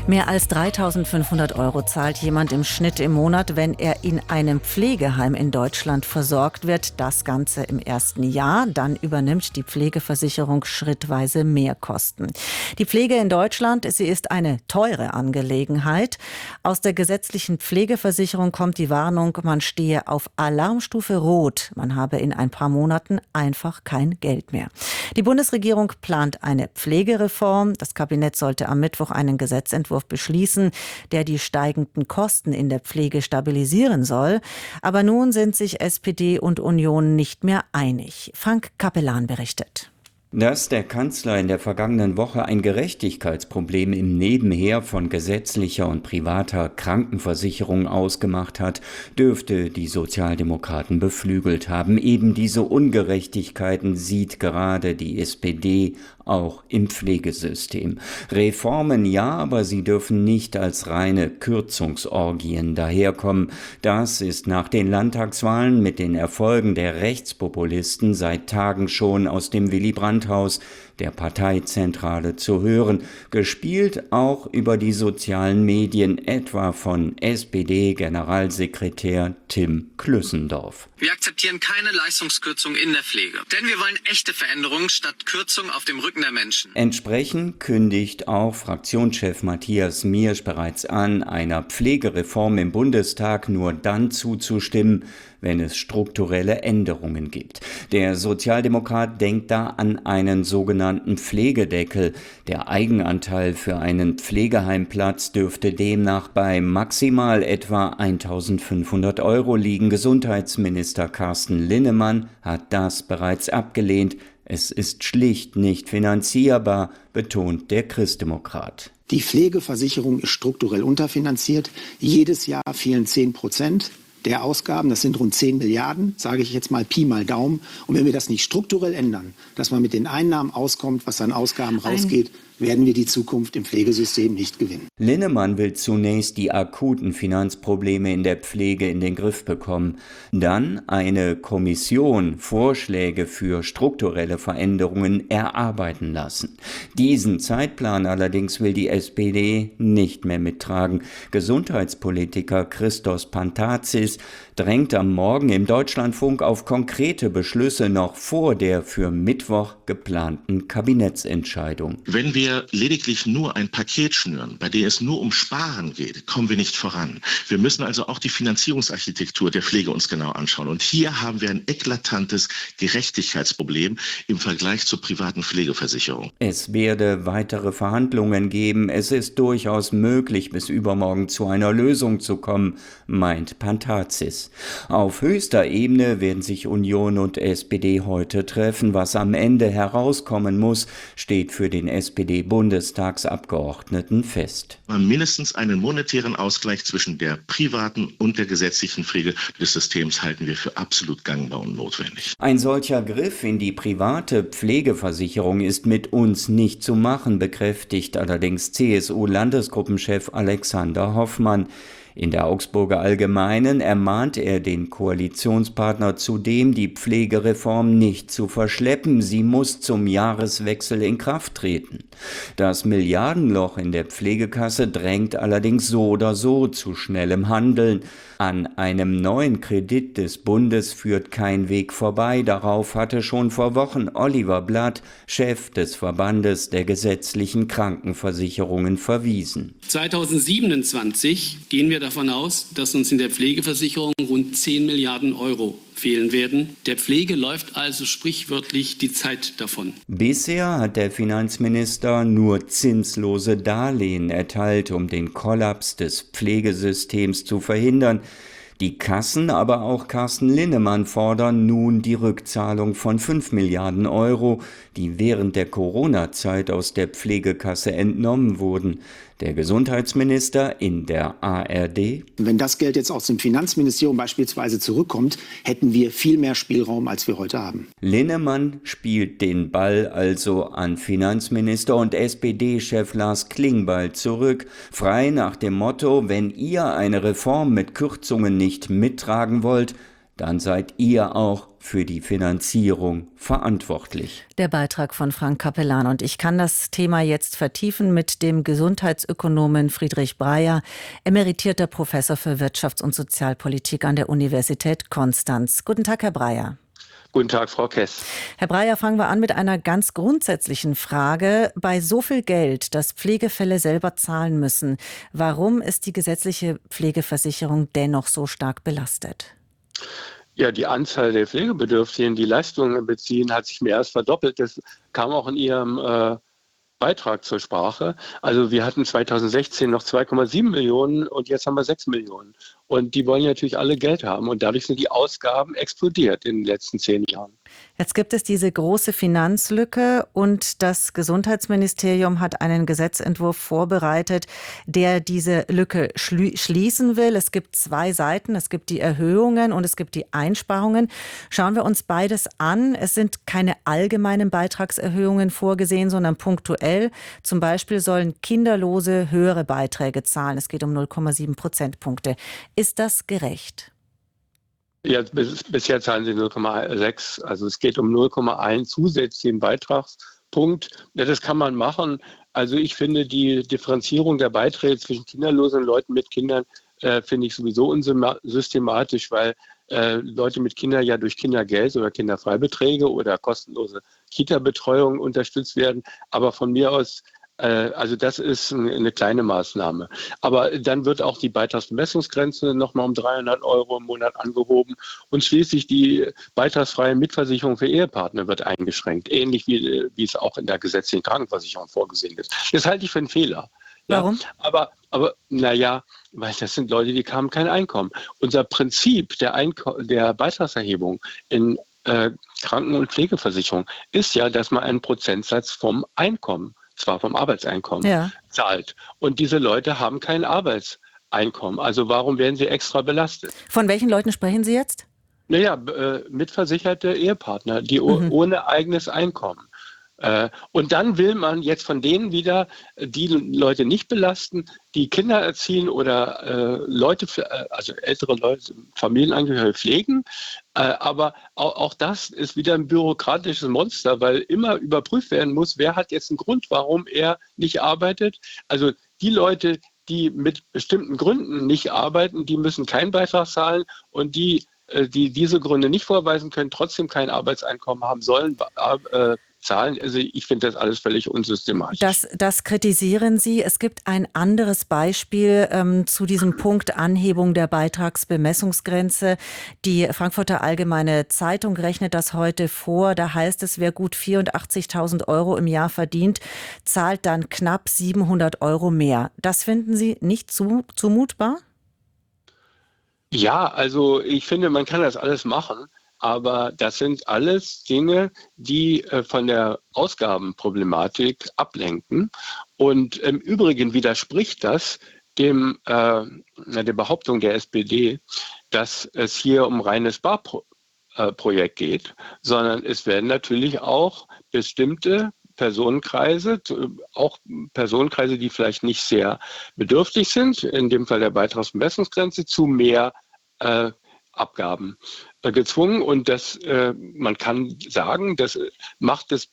Mehr als 3.500 € zahlt jemand im Schnitt im Monat, wenn er in einem Pflegeheim in Deutschland versorgt wird. Das Ganze im ersten Jahr. Dann übernimmt die Pflegeversicherung schrittweise Mehrkosten. Die Pflege in Deutschland, sie ist eine teure Angelegenheit. Aus der gesetzlichen Pflegeversicherung kommt die Warnung, man stehe auf Alarmstufe Rot. Man habe in ein paar Monaten einfach kein Geld mehr. Die Bundesregierung plant eine Pflegereform. Das Kabinett sollte am Mittwoch einen Gesetzentwurf beschließen, der die steigenden Kosten in der Pflege stabilisieren soll. Aber nun sind sich SPD und Union nicht mehr einig. Frank Capellan berichtet. Dass der Kanzler in der vergangenen Woche ein Gerechtigkeitsproblem im Nebenher von gesetzlicher und privater Krankenversicherung ausgemacht hat, dürfte die Sozialdemokraten beflügelt haben. Eben diese Ungerechtigkeiten sieht gerade die SPD auch im Pflegesystem. Reformen ja, aber sie dürfen nicht als reine Kürzungsorgien daherkommen. Das ist nach den Landtagswahlen mit den Erfolgen der Rechtspopulisten seit Tagen schon aus dem Willy-Brandt-Haus der Parteizentrale zu hören, gespielt auch über die sozialen Medien, etwa von SPD-Generalsekretär Tim Klüssendorf. Wir akzeptieren keine Leistungskürzung in der Pflege, denn wir wollen echte Veränderungen statt Kürzung auf dem Rücken der Menschen. Entsprechend kündigt auch Fraktionschef Matthias Miersch bereits an, einer Pflegereform im Bundestag nur dann zuzustimmen, wenn es strukturelle Änderungen gibt. Der Sozialdemokrat denkt da an einen sogenannten Pflegedeckel. Der Eigenanteil für einen Pflegeheimplatz dürfte demnach bei maximal etwa 1.500 € liegen. Gesundheitsminister Carsten Linnemann hat das bereits abgelehnt. Es ist schlicht nicht finanzierbar, betont der Christdemokrat. Die Pflegeversicherung ist strukturell unterfinanziert. Jedes Jahr fehlen 10% der Ausgaben, das sind rund 10 Milliarden, sage ich jetzt mal Pi mal Daumen. Und wenn wir das nicht strukturell ändern, dass man mit den Einnahmen auskommt, was an Ausgaben rausgeht, werden wir die Zukunft im Pflegesystem nicht gewinnen. Linnemann will zunächst die akuten Finanzprobleme in der Pflege in den Griff bekommen. Dann eine Kommission Vorschläge für strukturelle Veränderungen erarbeiten lassen. Diesen Zeitplan allerdings will die SPD nicht mehr mittragen. Gesundheitspolitiker Christos Pantazis drängt am Morgen im Deutschlandfunk auf konkrete Beschlüsse noch vor der für Mittwoch geplanten Kabinettsentscheidung. Wenn wir lediglich nur ein Paket schnüren, bei dem es nur um Sparen geht, kommen wir nicht voran. Wir müssen also auch die Finanzierungsarchitektur der Pflege uns genau anschauen. Und hier haben wir ein eklatantes Gerechtigkeitsproblem im Vergleich zur privaten Pflegeversicherung. Es werde weitere Verhandlungen geben. Es ist durchaus möglich, bis übermorgen zu einer Lösung zu kommen, meint Pantazis. Auf höchster Ebene werden sich Union und SPD heute treffen. Was am Ende herauskommen muss, steht für den SPD-Bundestagsabgeordneten fest. Mindestens einen monetären Ausgleich zwischen der privaten und der gesetzlichen Pflege des Systems halten wir für absolut gangbar und notwendig. Ein solcher Griff in die private Pflegeversicherung ist mit uns nicht zu machen, bekräftigt allerdings CSU-Landesgruppenchef Alexander Hoffmann. In der Augsburger Allgemeinen ermahnt er den Koalitionspartner zudem, die Pflegereform nicht zu verschleppen. Sie muss zum Jahreswechsel in Kraft treten. Das Milliardenloch in der Pflegekasse drängt allerdings so oder so zu schnellem Handeln. An einem neuen Kredit des Bundes führt kein Weg vorbei. Darauf hatte schon vor Wochen Oliver Blatt, Chef des Verbandes der gesetzlichen Krankenversicherungen, verwiesen. 2027 gehen wir davon aus, dass uns in der Pflegeversicherung rund 10 Milliarden € fehlen werden. Der Pflege läuft also sprichwörtlich die Zeit davon. Bisher hat der Finanzminister nur zinslose Darlehen erteilt, um den Kollaps des Pflegesystems zu verhindern. Die Kassen, aber auch Carsten Linnemann fordern nun die Rückzahlung von 5 Milliarden €, die während der Corona-Zeit aus der Pflegekasse entnommen wurden. Der Gesundheitsminister in der ARD: Wenn das Geld jetzt aus dem Finanzministerium beispielsweise zurückkommt, hätten wir viel mehr Spielraum, als wir heute haben. Linnemann spielt den Ball also an Finanzminister und SPD-Chef Lars Klingbeil zurück, frei nach dem Motto: Wenn ihr eine Reform mit Kürzungen nicht mittragen wollt, dann seid ihr auch für die Finanzierung verantwortlich. Der Beitrag von Frank Capellan. Und ich kann das Thema jetzt vertiefen mit dem Gesundheitsökonomen Friedrich Breyer, emeritierter Professor für Wirtschafts- und Sozialpolitik an der Universität Konstanz. Guten Tag, Herr Breyer. Guten Tag, Frau Kess. Herr Breyer, fangen wir an mit einer ganz grundsätzlichen Frage. Bei so viel Geld, das Pflegefälle selber zahlen müssen, warum ist die gesetzliche Pflegeversicherung dennoch so stark belastet? Ja, die Anzahl der Pflegebedürftigen, die Leistungen beziehen, hat sich mehr als verdoppelt. Das kam auch in Ihrem Beitrag zur Sprache. Also wir hatten 2016 noch 2,7 Millionen und jetzt haben wir 6 Millionen. Und die wollen natürlich alle Geld haben. Und dadurch sind die Ausgaben explodiert in den letzten 10 Jahren. Jetzt gibt es diese große Finanzlücke und das Gesundheitsministerium hat einen Gesetzentwurf vorbereitet, der diese Lücke schließen will. Es gibt 2 Seiten. Es gibt die Erhöhungen und es gibt die Einsparungen. Schauen wir uns beides an. Es sind keine allgemeinen Beitragserhöhungen vorgesehen, sondern punktuell. Zum Beispiel sollen Kinderlose höhere Beiträge zahlen. Es geht um 0,7 Prozentpunkte. Ist das gerecht? Ja, bisher zahlen sie 0,6. Also es geht um 0,1 zusätzlichen Beitragspunkt. Ja, das kann man machen. Also ich finde die Differenzierung der Beiträge zwischen Kinderlosen und Leuten mit Kindern finde ich sowieso unsystematisch, weil Leute mit Kindern ja durch Kindergeld oder Kinderfreibeträge oder kostenlose Kita-Betreuung unterstützt werden. Aber von mir aus, also das ist eine kleine Maßnahme. Aber dann wird auch die Beitragsbemessungsgrenze nochmal um 300 € im Monat angehoben. Und schließlich die beitragsfreie Mitversicherung für Ehepartner wird eingeschränkt. Ähnlich wie es auch in der gesetzlichen Krankenversicherung vorgesehen ist. Das halte ich für einen Fehler. Warum? Ja, aber naja, weil das sind Leute, die haben kein Einkommen. Unser Prinzip der Beitragserhebung in Kranken- und Pflegeversicherung ist ja, dass man einen Prozentsatz vom Einkommen, zwar vom Arbeitseinkommen, zahlt. Und diese Leute haben kein Arbeitseinkommen. Also warum werden sie extra belastet? Von welchen Leuten sprechen Sie jetzt? Naja, mitversicherte Ehepartner, die ohne eigenes Einkommen. Und dann will man jetzt von denen wieder die Leute nicht belasten, die Kinder erziehen oder also ältere Leute, Familienangehörige pflegen. Aber auch das ist wieder ein bürokratisches Monster, weil immer überprüft werden muss, wer hat jetzt einen Grund, warum er nicht arbeitet. Also die Leute, die mit bestimmten Gründen nicht arbeiten, die müssen keinen Beitrag zahlen und die diese Gründe nicht vorweisen können, trotzdem kein Arbeitseinkommen haben sollen, zahlen. Also ich finde das alles völlig unsystematisch. Das kritisieren Sie. Es gibt ein anderes Beispiel zu diesem Punkt Anhebung der Beitragsbemessungsgrenze. Die Frankfurter Allgemeine Zeitung rechnet das heute vor. Da heißt es, wer gut 84.000 € im Jahr verdient, zahlt dann knapp 700 € mehr. Das finden Sie nicht zumutbar? Ja, also ich finde, man kann das alles machen. Aber das sind alles Dinge, die von der Ausgabenproblematik ablenken. Und im Übrigen widerspricht das der Behauptung der SPD, dass es hier um reines Sparprojekt geht, sondern es werden natürlich auch bestimmte Personenkreise, auch Personenkreise, die vielleicht nicht sehr bedürftig sind, in dem Fall der Beitragsbemessungsgrenze, zu mehr Abgaben gezwungen. Und man kann sagen, das macht das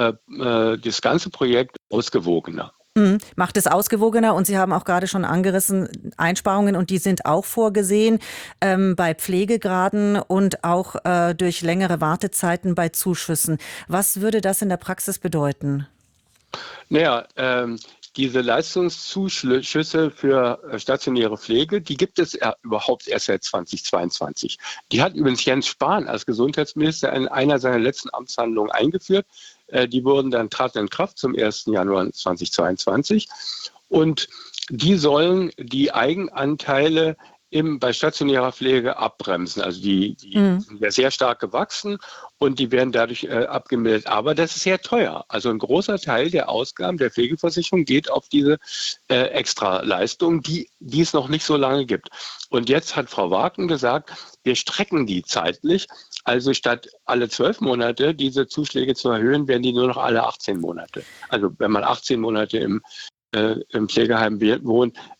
ganze Projekt ausgewogener. Macht es ausgewogener und Sie haben auch gerade schon angerissen, Einsparungen und die sind auch vorgesehen bei Pflegegraden und auch durch längere Wartezeiten bei Zuschüssen. Was würde das in der Praxis bedeuten? Naja, diese Leistungszuschüsse für stationäre Pflege, die gibt es überhaupt erst seit 2022. Die hat übrigens Jens Spahn als Gesundheitsminister in einer seiner letzten Amtshandlungen eingeführt. Die traten in Kraft zum 1. Januar 2022. Und die sollen die Eigenanteile bei stationärer Pflege abbremsen. Also die sind ja sehr stark gewachsen und die werden dadurch abgemeldet. Aber das ist sehr teuer. Also ein großer Teil der Ausgaben der Pflegeversicherung geht auf diese Extraleistung, die es noch nicht so lange gibt. Und jetzt hat Frau Wagen gesagt, wir strecken die zeitlich. Also statt alle 12 Monate diese Zuschläge zu erhöhen, werden die nur noch alle 18 Monate. Also wenn man 18 Monate im Pflegeheim wohnt,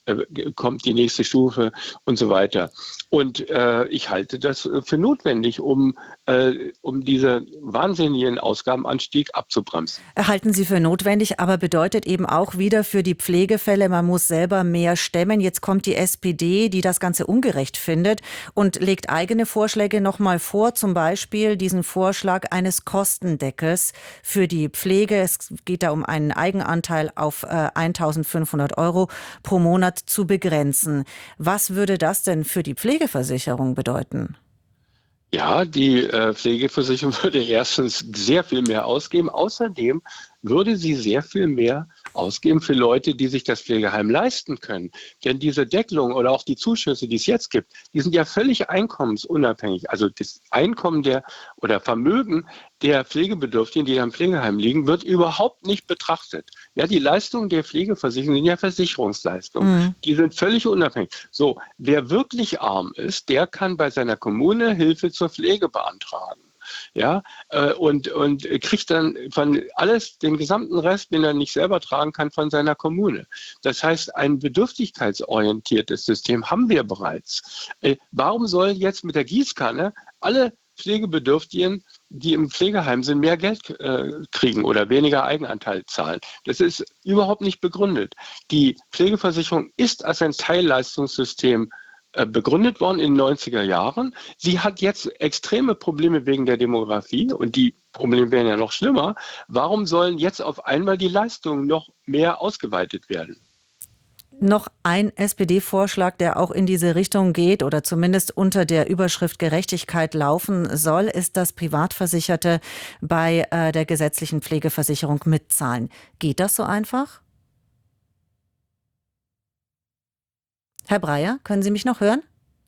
kommt die nächste Stufe und so weiter. Und ich halte das für notwendig, um diesen wahnsinnigen Ausgabenanstieg abzubremsen. Halten Sie für notwendig, aber bedeutet eben auch wieder für die Pflegefälle, man muss selber mehr stemmen. Jetzt kommt die SPD, die das Ganze ungerecht findet und legt eigene Vorschläge nochmal vor, zum Beispiel diesen Vorschlag eines Kostendeckels für die Pflege. Es geht da um einen Eigenanteil auf 1.500 Euro pro Monat zu begrenzen. Was würde das denn für die Pflegeversicherung bedeuten? Ja, die Pflegeversicherung würde erstens sehr viel mehr ausgeben. Außerdem würde sie sehr viel mehr ausgeben für Leute, die sich das Pflegeheim leisten können. Denn diese Deckelung oder auch die Zuschüsse, die es jetzt gibt, die sind ja völlig einkommensunabhängig. Also das Einkommen oder Vermögen der Pflegebedürftigen, die am Pflegeheim liegen, wird überhaupt nicht betrachtet. Ja, die Leistungen der Pflegeversicherung sind ja Versicherungsleistungen. Die sind völlig unabhängig. So, wer wirklich arm ist, der kann bei seiner Kommune Hilfe zur Pflege beantragen. Ja, und kriegt dann den gesamten Rest, den er nicht selber tragen kann, von seiner Kommune. Das heißt, ein bedürftigkeitsorientiertes System haben wir bereits. Warum sollen jetzt mit der Gießkanne alle Pflegebedürftigen, die im Pflegeheim sind, mehr Geld kriegen oder weniger Eigenanteil zahlen? Das ist überhaupt nicht begründet. Die Pflegeversicherung ist als ein Teilleistungssystem begründet worden in den 90er Jahren. Sie hat jetzt extreme Probleme wegen der Demografie und die Probleme werden ja noch schlimmer. Warum sollen jetzt auf einmal die Leistungen noch mehr ausgeweitet werden? Noch ein SPD-Vorschlag, der auch in diese Richtung geht oder zumindest unter der Überschrift Gerechtigkeit laufen soll, ist, dass Privatversicherte bei der gesetzlichen Pflegeversicherung mitzahlen. Geht das so einfach? Herr Breyer, können Sie mich noch hören?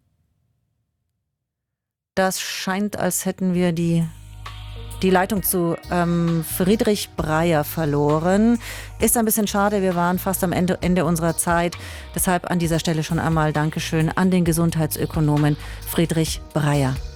Das scheint, als hätten wir die Leitung zu Friedrich Breyer verloren. Ist ein bisschen schade, wir waren fast am Ende unserer Zeit. Deshalb an dieser Stelle schon einmal Dankeschön an den Gesundheitsökonomen Friedrich Breyer.